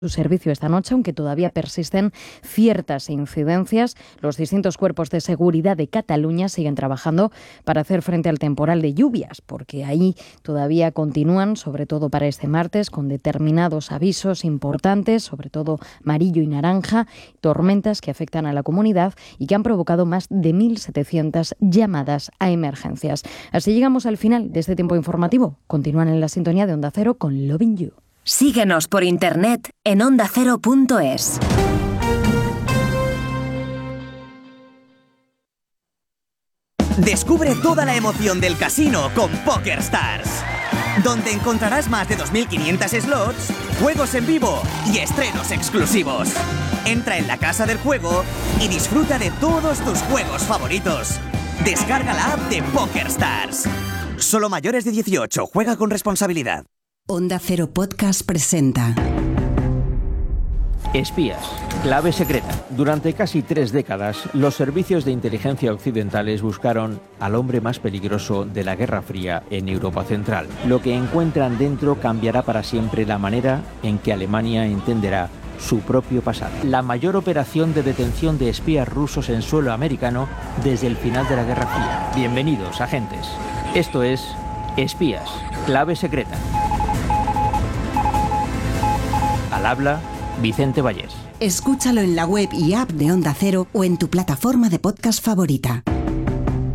su servicio esta noche, aunque todavía persisten ciertas incidencias. Los distintos cuerpos de seguridad de Cataluña siguen trabajando para hacer frente al temporal de lluvias, porque ahí todavía continúan, sobre todo para este martes, con determinados avisos importantes, sobre todo amarillo y naranja, tormentas que afectan a la comunidad y que han provocado más de 1.700 llamadas a emergencias. Así llegamos al final de este tiempo informativo. Continúan en la sintonía de Onda Cero con Loving You. Síguenos por internet en ondacero.es. Descubre toda la emoción del casino con PokerStars, donde encontrarás más de 2.500 slots, juegos en vivo y estrenos exclusivos. Entra en la casa del juego y disfruta de todos tus juegos favoritos. Descarga la app de PokerStars. Solo mayores de 18. Juega con responsabilidad. Onda Cero Podcast presenta Espías, clave secreta. Durante casi 3 décadas, los servicios de inteligencia occidentales buscaron al hombre más peligroso de la Guerra Fría en Europa Central. Lo que encuentran dentro cambiará para siempre la manera en que Alemania entenderá su propio pasado. La mayor operación de detención de espías rusos en suelo americano desde el final de la Guerra Fría. Bienvenidos, agentes. Esto es Espías, clave secreta. Al habla, Vicente Vallés. Escúchalo en la web y app de Onda Cero o en tu plataforma de podcast favorita.